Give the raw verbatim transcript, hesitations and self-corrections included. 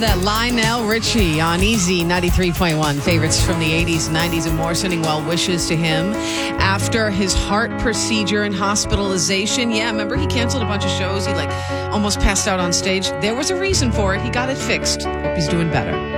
that. Lionel Richie on Easy ninety-three point one. Favorites from the eighties, nineties, and more. Sending well wishes to him after his heart procedure and hospitalization. Yeah, remember he canceled a bunch of shows. He like almost passed out on stage. There was a reason for it. He got it fixed. Hope he's doing better.